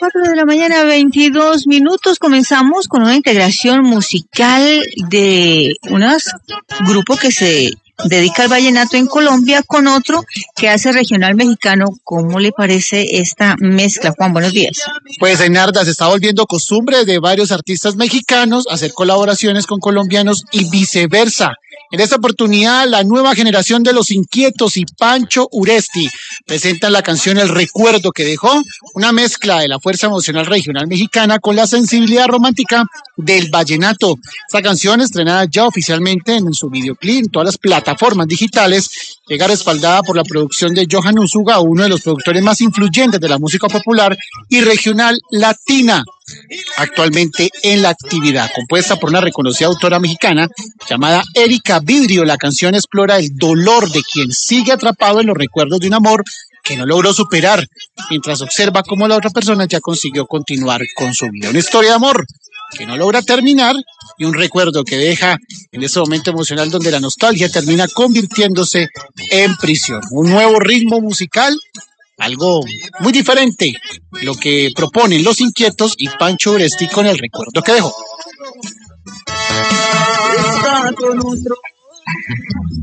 4 de la mañana, 22 minutos. Comenzamos con una integración musical de un grupo que se dedica al vallenato en Colombia con otro que hace regional mexicano. ¿Cómo le parece esta mezcla, Juan? Buenos días. Pues, Enarda, se está volviendo costumbre de varios artistas mexicanos hacer colaboraciones con colombianos y viceversa. En esta oportunidad, la nueva generación de Los Inquietos y Pancho Uresti presentan la canción El Recuerdo que Dejó, una mezcla de la fuerza emocional regional mexicana con la sensibilidad romántica del vallenato. Esta canción, estrenada ya oficialmente en su videoclip en todas las plataformas digitales, llega respaldada por la producción de Johan Usuga, uno de los productores más influyentes de la música popular y regional latina, actualmente en la actividad. Compuesta por una reconocida autora mexicana llamada Erika Vidrio, la canción explora el dolor de quien sigue atrapado en los recuerdos de un amor que no logró superar, mientras observa cómo la otra persona ya consiguió continuar con su vida. Una historia de amor que no logra terminar y un recuerdo que deja en ese momento emocional donde la nostalgia termina convirtiéndose en prisión. Un nuevo ritmo musical, algo muy diferente, lo que proponen Los Inquietos y Pancho Uresti con El Recuerdo que Dejó.